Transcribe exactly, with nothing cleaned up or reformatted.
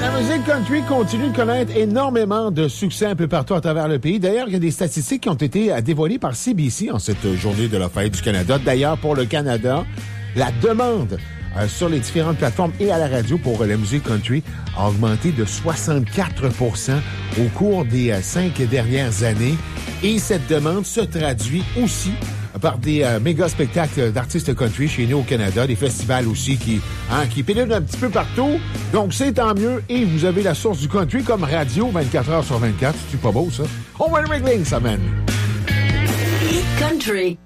La musique country continue de connaître énormément de succès un peu partout à travers le pays. D'ailleurs, il y a des statistiques qui ont été dévoilées par C B C en cette journée de la fête du Canada. D'ailleurs, pour le Canada, la demande euh, sur les différentes plateformes et à la radio pour euh, la musique country a augmenté de soixante-quatre pour cent au cours des euh, cinq dernières années. Et cette demande se traduit aussi par des euh, méga spectacles d'artistes country chez nous au Canada, des festivals aussi qui, hein, qui pilulent un petit peu partout. Donc, c'est tant mieux. Et vous avez la source du country comme radio vingt-quatre heures sur vingt-quatre. C'est pas beau, ça? On va le régler, ça, man. Country.